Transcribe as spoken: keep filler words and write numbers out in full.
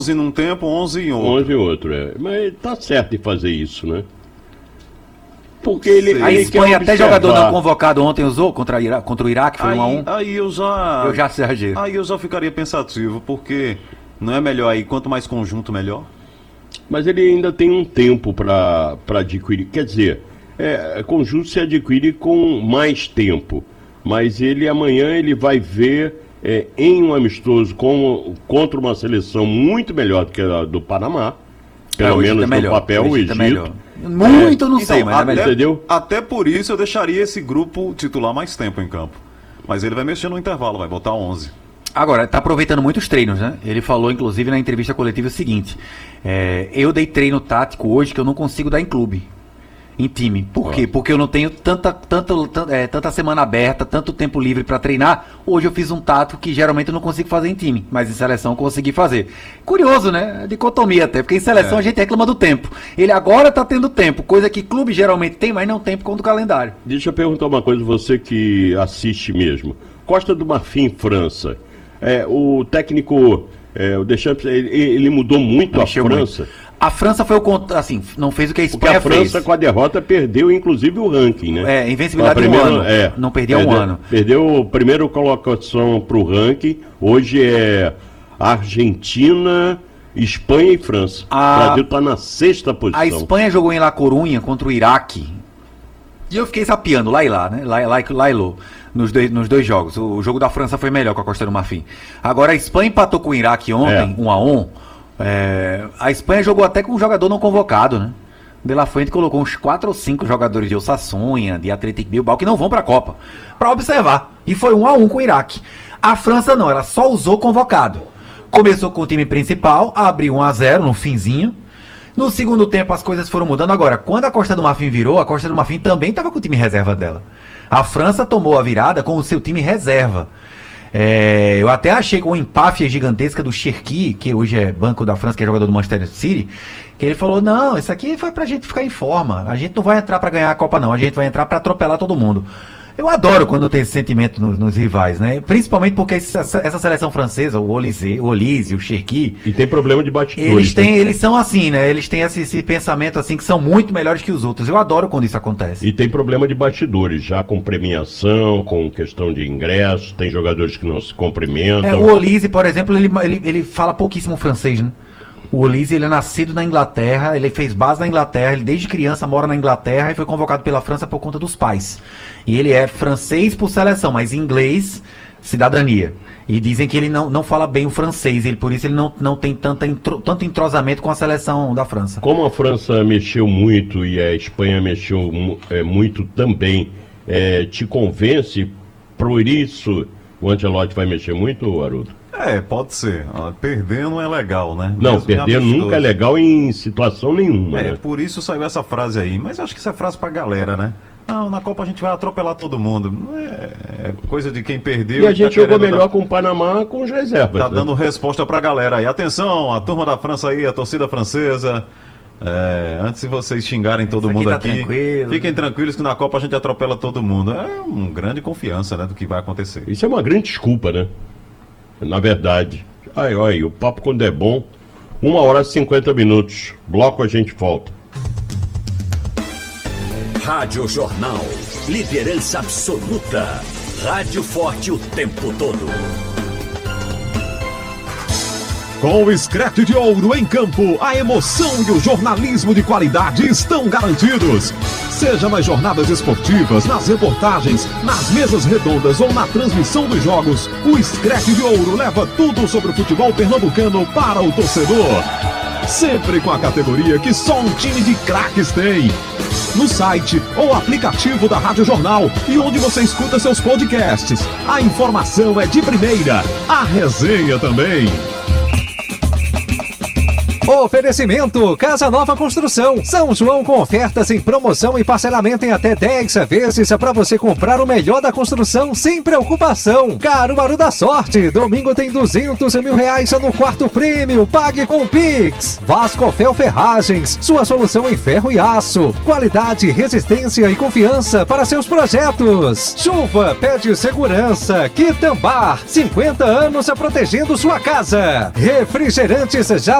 onze num tempo, onze em outro. onze em outro, é. Mas tá certo de fazer isso, né? Porque ele, A ele Espanha, quer até observar. jogador não convocado ontem usou contra, a Ira, contra o Iraque, foi Aí, um a um. aí eu já. Eu já exagero. Aí eu já ficaria pensativo, porque não é melhor aí, quanto mais conjunto, melhor? Mas ele ainda tem um tempo para adquirir. Quer dizer, é, conjunto se adquire com mais tempo. Mas ele amanhã ele vai ver é, em um amistoso com, contra uma seleção muito melhor do que a do Panamá. Pelo É, menos tá no melhor, papel, o hoje tá Egito. melhor. Muito, não sei, Então, mas é até, melhor. Entendeu? até por isso eu deixaria esse grupo titular mais tempo em campo. Mas ele vai mexer no intervalo, vai botar onze. Agora, tá aproveitando muitos treinos, né? Ele falou, inclusive, na entrevista coletiva o seguinte: é, eu dei treino tático hoje que eu não consigo dar em clube, em time. Por quê? Porque eu não tenho tanta, tanta, tanta, é, tanta semana aberta, tanto tempo livre para treinar. Hoje eu fiz um tático que geralmente eu não consigo fazer em time, mas em seleção eu consegui fazer. Curioso, né? Dicotomia até, porque em seleção É. a gente reclama do tempo. Ele agora tá tendo tempo, coisa que clube geralmente tem, mas não tem por conta do calendário. Deixa eu perguntar uma coisa, você que assiste mesmo. Costa do Marfim, França. É, o técnico, é, o Deschamps, ele, ele mudou muito a Mexeu França. muito. A França foi o contra, assim, não fez o que a Porque Espanha a França, fez. com a derrota, perdeu inclusive o ranking, né? É, invencibilidade A de um primeira- ano. é, Não perdia um perdeu- ano. Perdeu a primeira colocação para o ranking. Hoje é Argentina, Espanha e França. A- O Brasil está na sexta posição. A Espanha jogou em La Corunha contra o Iraque. E eu fiquei sapeando lá e lá, né? Lá, lá, lá e lá, nos dois, nos dois jogos. O jogo da França foi melhor com a Costa do Marfim. Agora a Espanha empatou com o Iraque ontem, É. um a um. É, a Espanha jogou até com um jogador não convocado, né? De La Fuente colocou uns quatro ou cinco jogadores de Osasuna, de Atlético Bilbao, que não vão pra Copa, pra observar. E foi um a um com o Iraque. A França não, ela só usou convocado. Começou com o time principal, abriu um a zero no finzinho. No segundo tempo as coisas foram mudando. Agora, quando a Costa do Marfim virou, a Costa do Marfim também estava com o time reserva dela. A França tomou a virada com o seu time reserva. É, eu até achei com uma empáfia gigantesca do Cherki, que hoje é banco da França, que é jogador do Manchester City, que ele falou, não, isso aqui foi pra gente ficar em forma. A gente não vai entrar pra ganhar a Copa não, a gente vai entrar pra atropelar todo mundo. Eu adoro quando tem esse sentimento nos, nos rivais, né? Principalmente porque essa, essa seleção francesa, o Olise, o Olise, o Cherki, E tem problema de bastidores. eles têm, né? eles são assim, né? Eles têm esse, esse pensamento assim que são muito melhores que os outros. Eu adoro quando isso acontece. E tem problema de bastidores, já com premiação, com questão de ingresso, tem jogadores que não se cumprimentam. É, o Olise, por exemplo, ele, ele, ele fala pouquíssimo francês, né? O Olise, ele é nascido na Inglaterra, ele fez base na Inglaterra, ele desde criança mora na Inglaterra e foi convocado pela França por conta dos pais. E ele é francês por seleção, mas inglês, cidadania. E dizem que ele não, não fala bem o francês, ele, por isso ele não, não tem tanta intro, tanto entrosamento com a seleção da França. Como a França mexeu muito e a Espanha mexeu mu- é, muito também, é, te convence, por isso o Ancelotti vai mexer muito, Haroldo? É, pode ser. Ah, perder não é legal, né? Não, Mesmo em perder amistoso. nunca é legal em situação nenhuma, É, né? por isso saiu essa frase aí. Mas eu acho que isso é frase pra galera, né? Não, na Copa a gente vai atropelar todo mundo. É, é coisa de quem perdeu. E a tá gente jogou querendo melhor dar- com o Panamá com os reservas. Tá né? dando resposta pra galera aí. Atenção, a turma da França aí, a torcida francesa. É, antes de vocês xingarem todo Isso aqui mundo tá aqui, tranquilo. fiquem tranquilos que na Copa a gente atropela todo mundo. É uma grande confiança, né, do que vai acontecer. Isso é uma grande desculpa, né? Na verdade. Ai, ai, o papo quando é bom, uma hora e cinquenta minutos. Bloco a gente volta. Rádio Jornal. Liderança absoluta. Rádio forte o tempo todo. Com o Screte de Ouro em campo, a emoção e o jornalismo de qualidade estão garantidos. Seja nas jornadas esportivas, nas reportagens, nas mesas redondas ou na transmissão dos jogos, o Screte de Ouro leva tudo sobre o futebol pernambucano para o torcedor. Sempre com a categoria que só um time de craques tem. No site ou aplicativo da Rádio Jornal e onde você escuta seus podcasts. A informação é de primeira, a resenha também. Oferecimento Casa Nova Construção, São João com ofertas em promoção e parcelamento em até dez vezes para você comprar o melhor da construção sem preocupação. Caruaru da Sorte, domingo tem duzentos mil reais no quarto prêmio, pague com Pix. Vascofel Ferragens, sua solução em ferro e aço, qualidade, resistência e confiança para seus projetos. Chuva pede segurança, Quitambar, cinquenta anos protegendo sua casa. Refrigerantes já